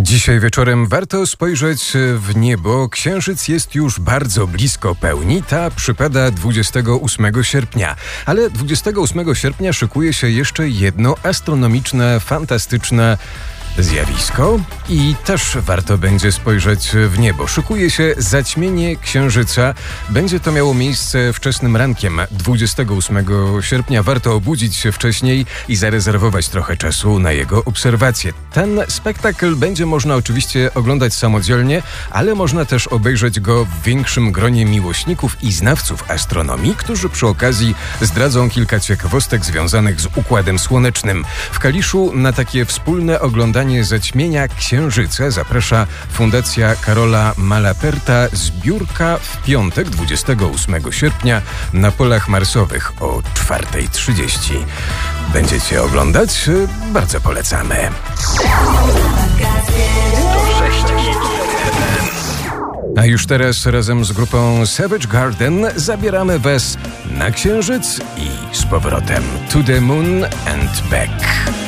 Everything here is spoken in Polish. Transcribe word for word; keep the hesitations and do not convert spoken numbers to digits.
Dzisiaj wieczorem warto spojrzeć w niebo. Księżyc jest już bardzo blisko pełni. Ta przypada dwudziestego ósmego sierpnia. Ale dwudziestego ósmego sierpnia szykuje się jeszcze jedno astronomiczne, fantastyczne zjawisko i też warto będzie spojrzeć w niebo. Szykuje się zaćmienie księżyca. Będzie to miało miejsce wczesnym rankiem dwudziestego ósmego sierpnia. Warto obudzić się wcześniej i zarezerwować trochę czasu na jego obserwację. Ten spektakl będzie można oczywiście oglądać samodzielnie, ale można też obejrzeć go w większym gronie miłośników i znawców astronomii, którzy przy okazji zdradzą kilka ciekawostek związanych z Układem Słonecznym. W Kaliszu na takie wspólne oglądanie zaćmienia księżyca zaprasza Fundacja Karola Malaperta. Zbiórka w piątek, dwudziestego ósmego sierpnia na Polach Marsowych o czwarta trzydzieści. Będziecie oglądać? Bardzo polecamy. A już teraz razem z grupą Savage Garden zabieramy Was na księżyc i z powrotem to the moon and back.